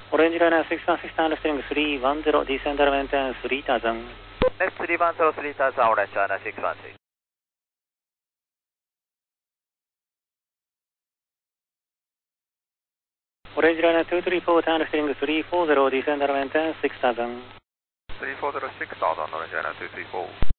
Orange Liner 616 understanding 310, descend and maintain 3000. Next 310, 3000, Orange Liner 616. Orange Liner 234, understanding 340, descend and maintain 6000. 340, 6000, Orange Liner 234.